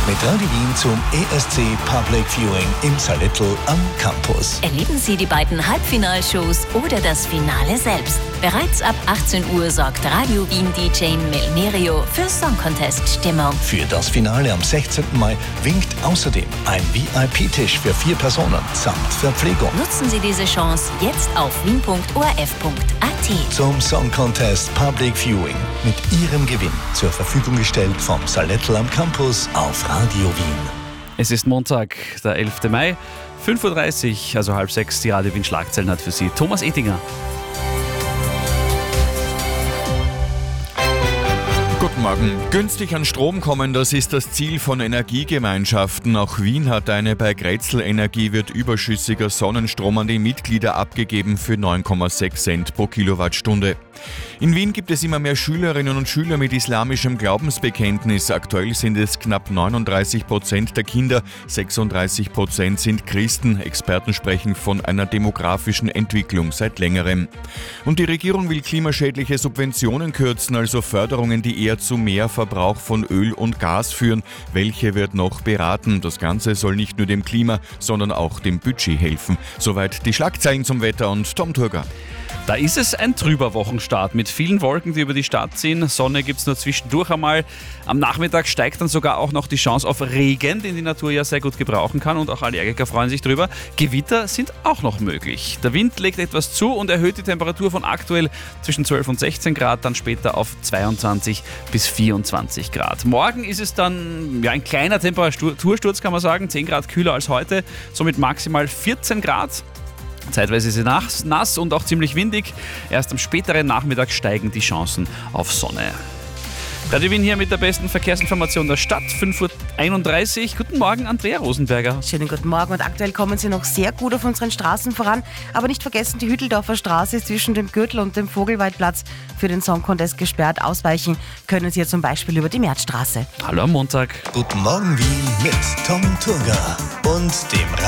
mit Radio Wien zum ESC Public Viewing im Salettl am Campus. Erleben Sie die beiden Halbfinalshows oder das Finale selbst. Bereits ab 18 Uhr sorgt Radio Wien DJ Melmerio für Song Contest Stimmung. Für das Finale am 16. Mai winkt außerdem ein VIP-Tisch für 4 Personen samt Verpflegung. Nutzen Sie diese Chance jetzt auf wien.orf.at. Zum Song Contest Public Viewing mit Ihrem Gewinn zur Verfügung gestellt vom Salettl am Campus auf Radio Wien. Es ist Montag, der 11. Mai, 5.30 Uhr, also 5:30. Die Radio Wien Schlagzeilen hat für Sie Thomas Ettinger. Guten Morgen. Günstig an Strom kommen, das ist das Ziel von Energiegemeinschaften. Auch Wien hat eine. Bei Grätzl Energie wird überschüssiger Sonnenstrom an die Mitglieder abgegeben für 9,6 Cent pro Kilowattstunde. In Wien gibt es immer mehr Schülerinnen und Schüler mit islamischem Glaubensbekenntnis. Aktuell sind es knapp 39% der Kinder, 36% sind Christen. Experten sprechen von einer demografischen Entwicklung seit längerem. Und die Regierung will klimaschädliche Subventionen kürzen, also Förderungen, die eher zu mehr Verbrauch von Öl und Gas führen. Welche wird noch beraten? Das Ganze soll nicht nur dem Klima, sondern auch dem Budget helfen. Soweit die Schlagzeilen zum Wetter und Tom Turger. Da ist es ein trüber Wochenstart mit vielen Wolken, die über die Stadt ziehen. Sonne gibt es nur zwischendurch einmal. Am Nachmittag steigt dann sogar auch noch die Chance auf Regen, den die Natur ja sehr gut gebrauchen kann und auch Allergiker freuen sich drüber. Gewitter sind auch noch möglich. Der Wind legt etwas zu und erhöht die Temperatur von aktuell zwischen 12 und 16 Grad, dann später auf 22 bis 24 Grad. Morgen ist es dann ein kleiner Temperatursturz, kann man sagen, 10 Grad kühler als heute, somit maximal 14 Grad. Zeitweise ist es nass und auch ziemlich windig. Erst am späteren Nachmittag steigen die Chancen auf Sonne. Radio Wien hier mit der besten Verkehrsinformation der Stadt, 5.31 Uhr. Guten Morgen, Andrea Rosenberger. Schönen guten Morgen und aktuell kommen Sie noch sehr gut auf unseren Straßen voran. Aber nicht vergessen, die Hütteldorfer Straße ist zwischen dem Gürtel und dem Vogelweidplatz für den Song Contest gesperrt. Ausweichen können Sie ja zum Beispiel über die Märzstraße. Hallo am Montag. Guten Morgen Wien mit Tom Turger und dem